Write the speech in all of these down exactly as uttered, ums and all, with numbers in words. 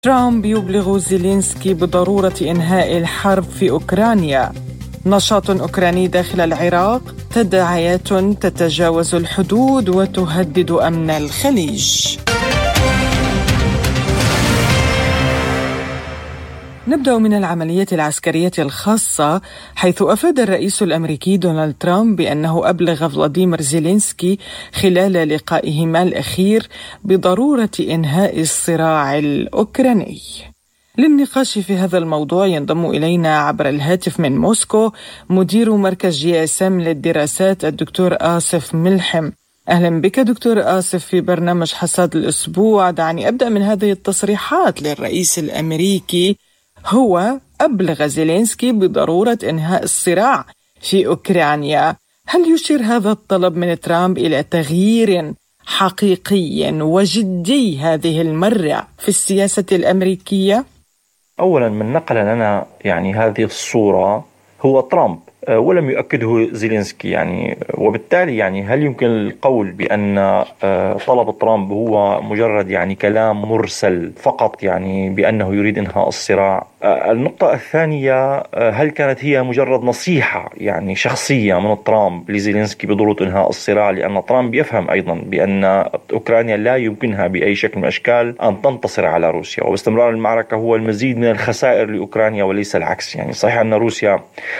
ترامب يبلغ زيلينسكي بضرورة إنهاء الحرب في أوكرانيا. نشاط أوكراني داخل العراق، تداعيات تتجاوز الحدود وتهدد أمن الخليج. نبدأ من العملية العسكرية الخاصة، حيث أفاد الرئيس الأمريكي دونالد ترامب بأنه أبلغ فلاديمير زيلينسكي خلال لقائهما الأخير بضرورة إنهاء الصراع الأوكراني. للنقاش في هذا الموضوع ينضم إلينا عبر الهاتف من موسكو مدير مركز جي اس ام للدراسات الدكتور آصف ملحم. أهلا بك دكتور آصف في برنامج حصاد الأسبوع. دعني أبدأ من هذه التصريحات للرئيس الأمريكي. هو أبلغ زيلينسكي بضرورة إنهاء الصراع في أوكرانيا. هل يشير هذا الطلب من ترامب إلى تغيير حقيقي وجدي هذه المرة في السياسة الأمريكية؟ أولا، من نقل لنا يعني هذه الصورة هو ترامب ولم يؤكده زيلينسكي، يعني وبالتالي يعني هل يمكن القول بأن طلب ترامب هو مجرد يعني كلام مرسل فقط، يعني بأنه يريد إنهاء الصراع؟ النقطة الثانية، هل كانت هي مجرد نصيحة يعني شخصية من ترامب لزيلينسكي بضرورة إنهاء الصراع؟ لأن ترامب يفهم أيضا بأن أوكرانيا لا يمكنها بأي شكل من الأشكال أن تنتصر على روسيا، واستمرار المعركة هو المزيد من الخسائر لأوكرانيا وليس العكس. يعني صحيح أن روسيا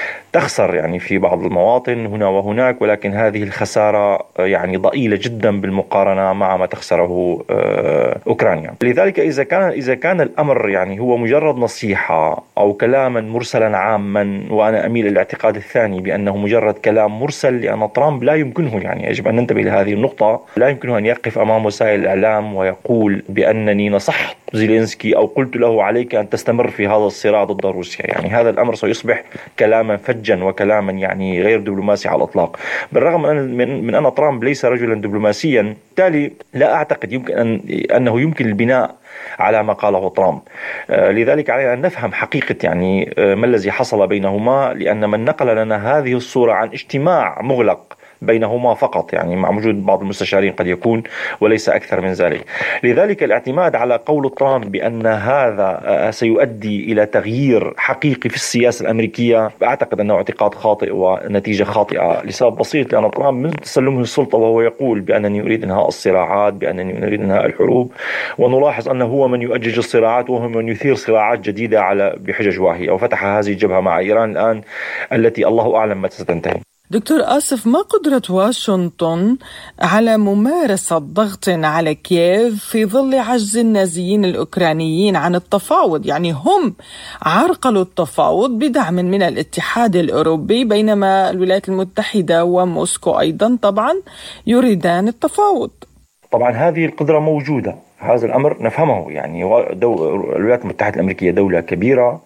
تخسر يعني في بعض المواطن هنا وهناك، ولكن هذه الخسارة يعني ضئيلة جدا بالمقارنة مع ما تخسره أوكرانيا. لذلك إذا كان إذا كان الأمر يعني هو مجرد نصيحة أو كلاما مرسلا عاما، وأنا أميل للاعتقاد الثاني بأنه مجرد كلام مرسل، لأن ترامب لا يمكنه، يعني يجب أن ننتبه لهذه النقطة، لا يمكنه أن يقف أمام وسائل الإعلام ويقول بأنني نصحت زيلينسكي أو قلت له عليك أن تستمر في هذا الصراع ضد روسيا. يعني هذا الأمر سيصبح كلاما فجا وكلاما يعني غير دبلوماسي على الإطلاق، بالرغم من, من, من أن ترامب ليس رجلا دبلوماسيا. بالتالي لا أعتقد يمكن أن أنه يمكن البناء على ما قاله ترامب. آه لذلك علينا أن نفهم حقيقة يعني آه ما الذي حصل بينهما، لأن من نقل لنا هذه الصورة عن اجتماع مغلق بينهما فقط، يعني مع وجود بعض المستشارين قد يكون وليس أكثر من ذلك. لذلك الاعتماد على قول ترامب بأن هذا سيؤدي إلى تغيير حقيقي في السياسة الأمريكية، أعتقد أنه اعتقاد خاطئ ونتيجة خاطئة لسبب بسيط، لأن ترامب من تسلمه السلطة وهو يقول بأنني أريد إنهاء الصراعات، بأنني أريد إنهاء الحروب، ونلاحظ أنه هو من يؤجج الصراعات وهو من يثير صراعات جديدة على بحجج واهية، وفتح هذه الجبهة مع إيران الآن التي الله أعلم متى ستنتهي. دكتور آصف، ما قدرة واشنطن على ممارسة ضغط على كييف في ظل عجز النازيين الأوكرانيين عن التفاوض؟ يعني هم عرقلوا التفاوض بدعم من الاتحاد الأوروبي، بينما الولايات المتحدة وموسكو أيضا طبعا يريدان التفاوض. طبعا هذه القدرة موجودة، هذا الأمر نفهمه. يعني الولايات المتحدة الأمريكية دولة كبيرة،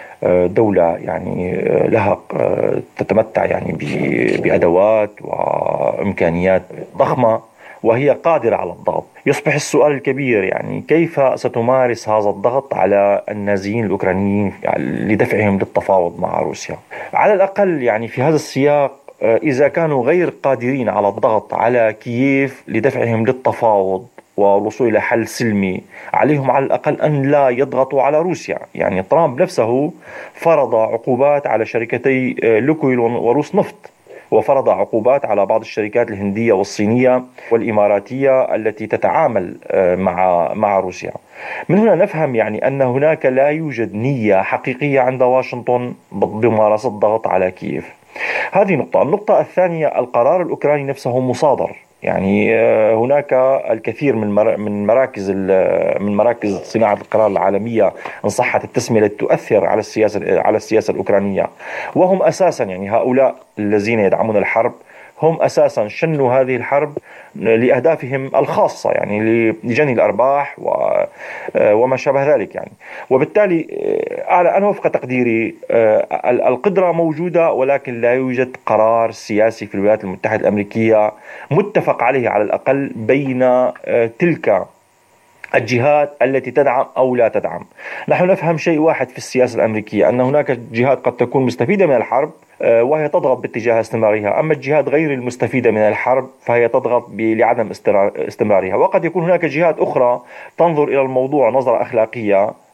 دولة يعني لها تتمتع يعني بأدوات وإمكانيات ضخمة، وهي قادرة على الضغط. يصبح السؤال الكبير يعني كيف ستمارس هذا الضغط على النازيين الأوكرانيين لدفعهم للتفاوض مع روسيا. على الأقل يعني في هذا السياق، إذا كانوا غير قادرين على الضغط على كييف لدفعهم للتفاوض والوصول إلى حل سلمي، عليهم على الأقل أن لا يضغطوا على روسيا. يعني ترامب نفسه فرض عقوبات على شركتي لوكويل وروس نفط، وفرض عقوبات على بعض الشركات الهندية والصينية والإماراتية التي تتعامل مع مع روسيا. من هنا نفهم يعني أن هناك لا يوجد نية حقيقية عند واشنطن بممارسة الضغط على كييف. هذه نقطة. النقطة الثانية، القرار الأوكراني نفسه مصادر. يعني هناك الكثير من من مراكز من مراكز صناعة القرار العالمية إن صحت التسمية التي تؤثر على السياسة على السياسة الأوكرانية، وهم أساسا يعني هؤلاء الذين يدعمون الحرب هم أساسا شنوا هذه الحرب لأهدافهم الخاصة، يعني لجني الأرباح وما شابه ذلك. يعني وبالتالي أنا وفق تقديري القدرة موجودة، ولكن لا يوجد قرار سياسي في الولايات المتحدة الأمريكية متفق عليه على الأقل بين تلك الجهات التي تدعم أو لا تدعم. نحن نفهم شيء واحد في السياسة الأمريكية، أن هناك جهات قد تكون مستفيدة من الحرب وهي تضغط باتجاه استمرارها، أما الجهات غير المستفيدة من الحرب فهي تضغط لعدم استمرارها. وقد يكون هناك جهات أخرى تنظر إلى الموضوع نظرة أخلاقية